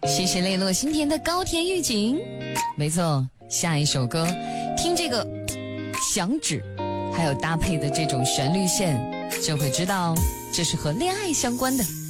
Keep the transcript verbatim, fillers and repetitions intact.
谢谢泪落心田的高田预警。没错，下一首歌听这个响指还有搭配的这种旋律线，就会知道这是和恋爱相关的。